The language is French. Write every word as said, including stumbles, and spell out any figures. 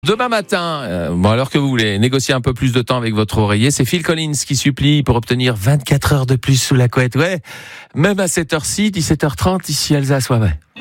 Demain matin, euh, bon alors que vous voulez négocier un peu plus de temps avec votre oreiller, c'est Phil Collins qui supplie pour obtenir vingt-quatre heures de plus sous la couette. Ouais, même à cette heure-ci, dix-sept heures trente, ici Alsace, ouais, ouais.